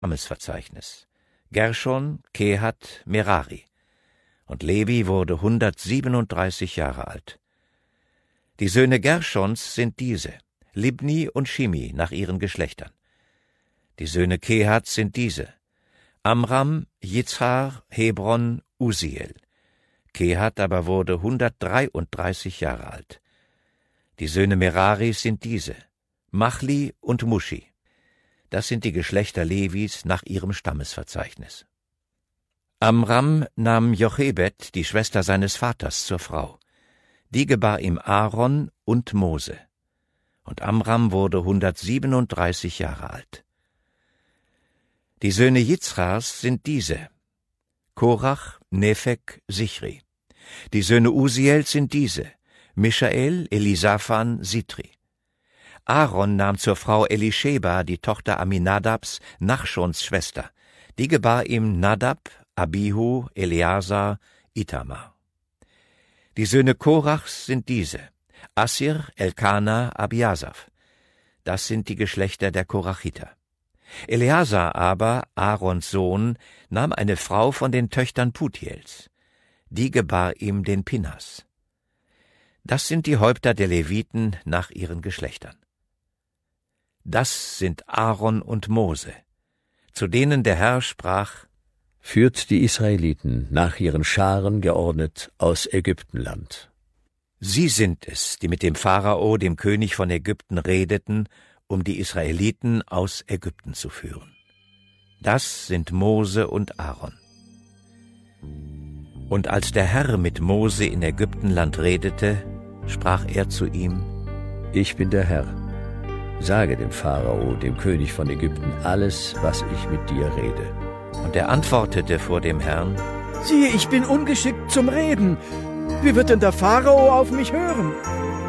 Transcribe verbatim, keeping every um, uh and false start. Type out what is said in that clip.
Stammesverzeichnis: Gerschon, Kehat, Merari. Und Levi wurde hundertsiebenunddreißig Jahre alt. Die Söhne Gerschons sind diese: Libni und Shimi nach ihren Geschlechtern. Die Söhne Kehats sind diese: Amram, Jitzchar, Hebron, Usiel. Kehat aber wurde hundertdreiunddreißig Jahre alt. Die Söhne Meraris sind diese: Machli und Mushi. Das sind die Geschlechter Levis nach ihrem Stammesverzeichnis. Amram nahm Jochebed, die Schwester seines Vaters, zur Frau. Die gebar ihm Aaron und Mose. Und Amram wurde hundertsiebenunddreißig Jahre alt. Die Söhne Jitzchars sind diese: Korach, Nephek, Sichri. Die Söhne Usiels sind diese: Mischael, Elisaphan, Sitri. Aaron nahm zur Frau Elisheba, die Tochter Aminadabs, Nachschons Schwester. Die gebar ihm Nadab, Abihu, Eleazar, Itamar. Die Söhne Korachs sind diese: Assir, Elkana, Abiasaph. Das sind die Geschlechter der Korachiter. Eleazar aber, Aarons Sohn, nahm eine Frau von den Töchtern Putiels. Die gebar ihm den Pinhas. Das sind die Häupter der Leviten nach ihren Geschlechtern. Das sind Aaron und Mose, zu denen der Herr sprach: Führt die Israeliten nach ihren Scharen geordnet aus Ägyptenland. Sie sind es, die mit dem Pharao, dem König von Ägypten, redeten, um die Israeliten aus Ägypten zu führen. Das sind Mose und Aaron. Und als der Herr mit Mose in Ägyptenland redete, sprach er zu ihm: Ich bin der Herr. Sage dem Pharao, dem König von Ägypten, alles, was ich mit dir rede. Und er antwortete vor dem Herrn: Siehe, ich bin ungeschickt zum Reden. Wie wird denn der Pharao auf mich hören?